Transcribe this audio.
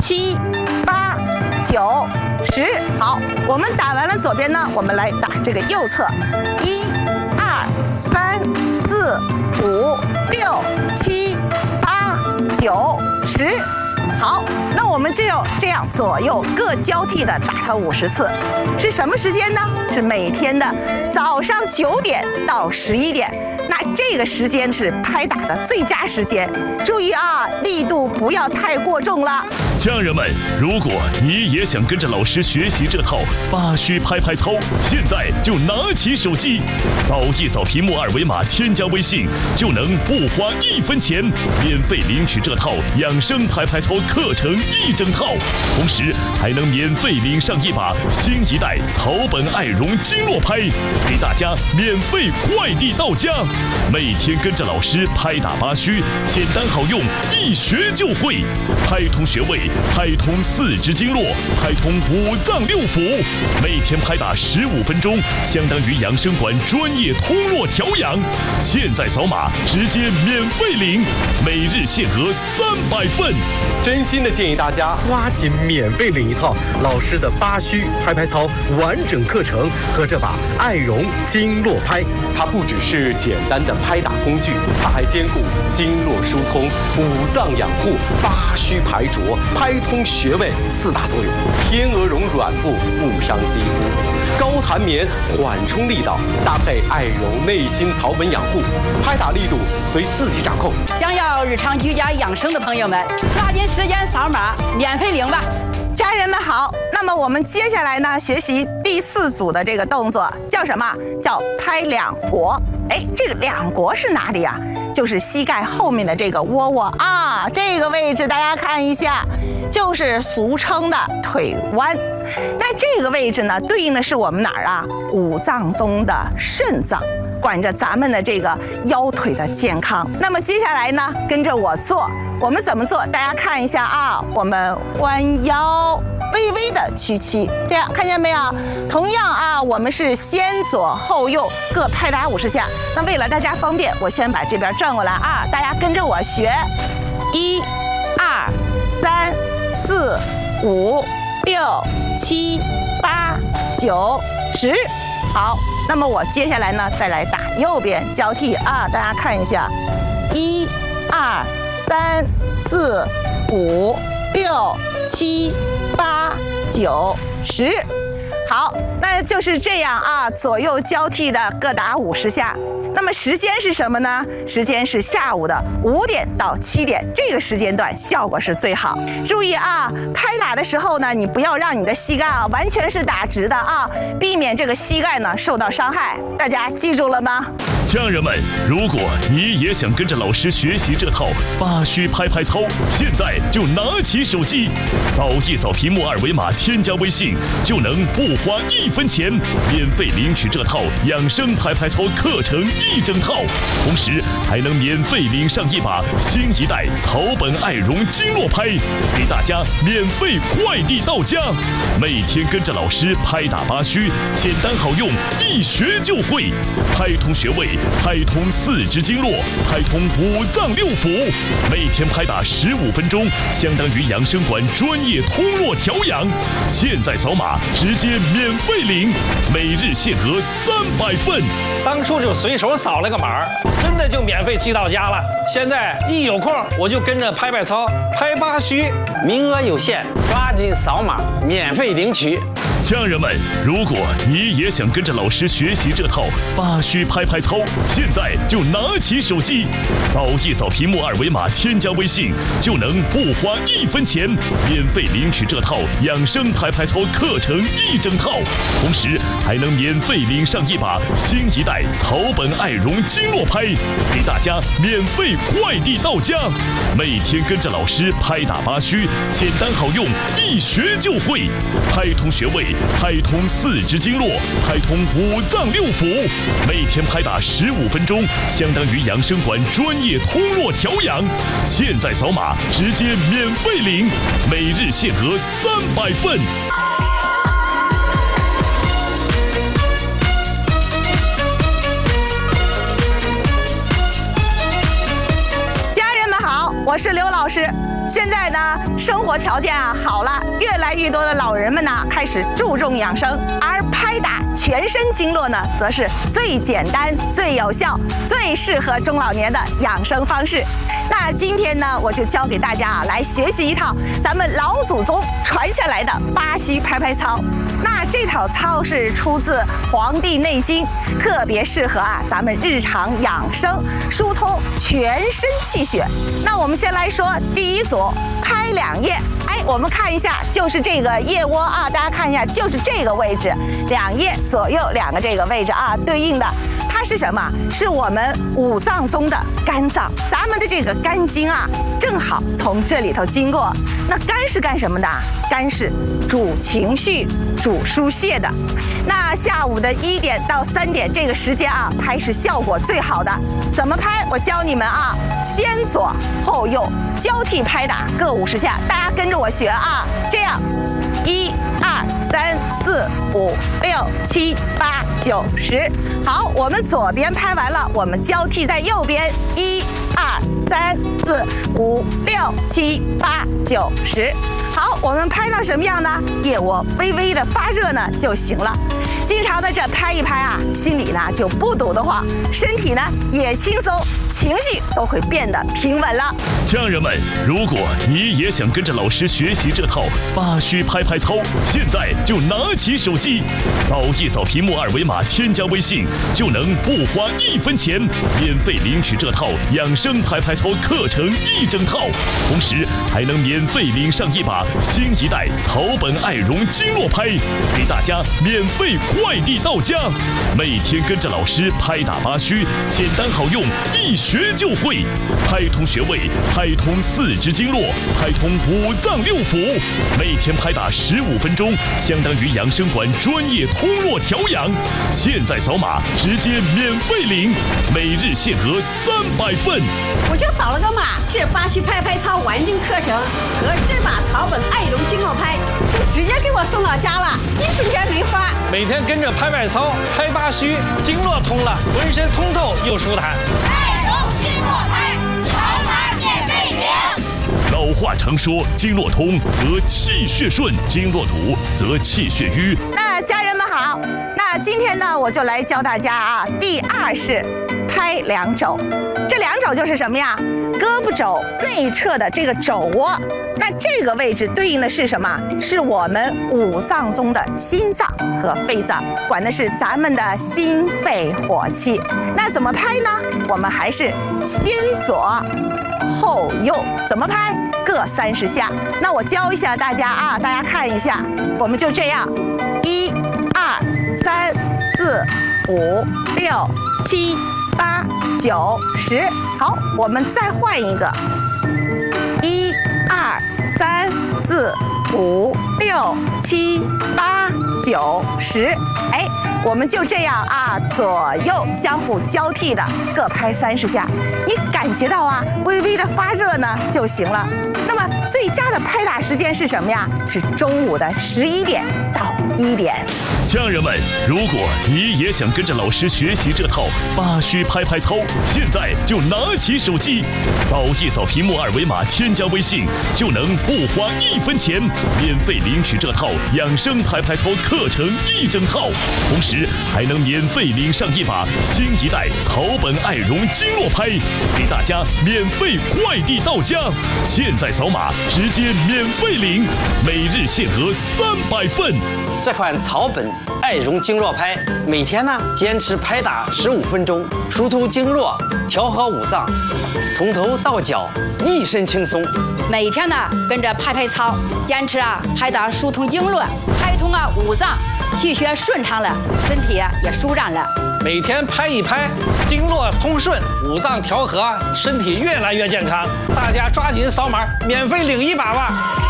7、8、9、10。好，我们打完了左边呢，我们来打这个右侧，1、2、3、4、5、6、7、8、9、10。好，那我们就要这样左右各交替的打它50次，是什么时间呢？是每天的早上9点到11点。那这个时间是拍打的最佳时间，注意啊，力度不要太过重了。 家人们，如果你也想跟着老师学习这套8虚拍拍操，现在就拿起手机，扫一扫屏幕2维码，添加微信，就能不花1分钱，免费领取这套养生拍拍操课程1整套，同时还能免费领上一把新一代草本爱绒经络拍，给大家免费快递到家。每天跟着老师拍打8虚，简单好用，一学就会，拍通穴位，拍通4肢经络，拍通5脏6腑，每天拍打15分钟，相当于养生馆专业通络调养。现在扫码直接免费领，每日限额300份。 真心的建议大家抓紧免费领一套老师的8虚拍拍操完整课程和这把爱绒经络拍。它不只是简单的拍打工具，它还兼顾经络疏通、5脏养护、8虚排浊、拍通穴位4大作用。天鹅绒软布不伤肌肤，高弹棉缓冲力道，搭配爱绒内心草本养护，拍打力度随自己掌控。 想要日常居家养生的朋友们，抓紧时间扫码免费领吧。 家人们好，那么我们接下来呢，学习第4组的这个动作叫什么？叫拍两国。哎，这个两国是哪里啊？就是膝盖后面的这个窝窝啊，这个位置大家看一下，就是俗称的腿弯。那这个位置呢，对应的是我们哪儿啊？5脏中的肾脏，管着咱们的这个腰腿的健康。那么接下来呢，跟着我做，我们怎么做？大家看一下啊，我们弯腰，微微的屈膝，这样看见没有？同样啊，我们是先左后右各拍打50下。那为了大家方便，我先把这边转过来啊，大家跟着我学，1、2、3、4、5、6、7、8、9、10。好，那么我接下来呢，再来打右边交替啊，大家看一下，1、2、3、4、5、6、7、8、9、10。好，那就是这样啊，左右交替的各打50下。那么时间是什么呢？时间是下午的5点到7点，这个时间段效果是最好。注意啊，拍打的时候呢，你不要让你的膝盖啊完全是打直的啊，避免这个膝盖呢受到伤害。大家记住了吗？ 家人们，如果你也想跟着老师学习这套8虚拍拍操，现在就拿起手机，扫一扫屏幕2维码，添加微信，就能不花1分钱，免费领取这套养生拍拍操课程1整套，同时还能免费领上一把新一代草本爱绒经络拍，给大家免费快递到家。每天跟着老师拍打8虚，简单好用，一学就会，拍通穴位，拍通4肢经络，拍通5脏6腑，每天拍打15分钟，相当于养生馆专业通络调养。现在扫码直接免费领，每日限额300份。 当初就随手扫了个码，真的就免费寄到家了。现在一有空我就跟着拍拍操，拍8虚， 名额有限，抓紧扫码免费领取。 家人们，如果你也想跟着老师学习这套8虚拍拍操，现在就拿起手机，扫一扫屏幕2维码，添加微信，就能不花1分钱，免费领取这套养生拍拍操课程1整套，同时还能免费领上一把新一代草本爱绒经络拍，给大家免费快递到家。每天跟着老师拍打8虚，简单好用，一学就会，拍通穴位，拍通4肢经络，拍通5脏6腑，每天拍打15分钟，相当于养生馆专业通络调养。现在扫码直接免费领，每日限额300份。 家人们好，我是刘老师。 现在呢，生活条件好了，越来越多的老人们呢开始注重养生，而拍打全身经络呢，则是最简单、最有效、最适合中老年的养生方式。那今天呢，我就教给大家来学习一套咱们老祖宗传下来的八虚拍拍操。那这套操是出自《黄帝内经》，特别适合咱们日常养生，疏通全身气血。那我们先来说第一组，拍两腋。我们看一下，就是这个腋窝啊，大家看一下，就是这个位置，两腋左右两个这个位置啊，对应的。它是什么？是我们五脏中的肝脏，咱们的这个肝经啊，正好从这里头经过。那肝是干什么的？肝是主情绪、主疏泄的。那下午的1点到3点这个时间啊，拍是效果最好的。怎么拍？我教你们啊，先左后右交替拍打，各50下，大家跟着我学啊，这样，1、2、3、4、5、6、7、8、9、10。好，我们左边拍完了，我们交替在右边，1、2、3、4、5、6、7、8、9、10。好，我们拍到什么样呢？腋窝微微的发热呢就行了。经常的这拍一拍啊，心里呢就不堵得慌，身体呢也轻松，情绪都会变得平稳了。 家人们，如果你也想跟着老师学习这套八虚拍拍操，现在就拿起手机，扫一扫屏幕2维码，添加微信，就能不花1分钱，免费领取这套养生拍拍操课程1整套，同时还能免费领上一把新一代草本爱绒经络拍，给大家免费快递到家。每天跟着老师拍打八虚，简单好用，一学就会，拍通穴位，拍通4肢经络，拍通5脏6腑。每天拍打15分钟，相当于养生馆专业通络调养。现在扫码直接免费领，每日限额300份。 我就扫了个码，这八虚拍拍操完整课程和这把草本爱绒经络拍就直接给我送到家了，1分钱没花。 每天跟着拍拍操，拍八虚，经络通了，浑身通透又舒坦。 爱绒经络拍，扫码免费领。 老话常说，经络通则气血顺，经络堵则气血瘀。 那家人们好，那今天呢，我就来教大家啊，第2式拍两肘。这两肘就是什么呀？胳膊肘内侧的这个肘窝，那这个位置对应的是什么？是我们5脏中的心脏和肺脏，管的是咱们的心肺火气。那怎么拍呢？我们还是先左后右，怎么拍？各30下。那我教一下大家啊，大家看一下，我们就这样，1、2、3、4、5、6、7、8、9、10。好，我们再换一个，1、2、3、4、5、6、7、8、9、10。我们就这样啊，左右相互交替的各拍30下。你感觉到啊，微微的发热呢就行了。那么最佳的拍打时间是什么呀？是中午的11点到1点。 家人们，如果你也想跟着老师学习这套八虚拍拍操，现在就拿起手机，扫一扫屏幕2维码，添加微信，就能不花1分钱，免费领取这套养生拍拍操课程1整套，同时还能免费领上一把新一代草本爱绒经络拍，给大家免费快递到家。现在扫码直接免费领，每日限额300份。 这款草本爱绒经络拍，每天呢坚持拍打15分钟，疏通经络，调和5脏，从头到脚一身轻松。 每天呢跟着拍拍操，坚持拍打疏通经络，开通5脏，气血顺畅了，身体也舒展了。 每天拍一拍，经络通顺，5脏调和，身体越来越健康。大家抓紧扫码，免费领一把吧。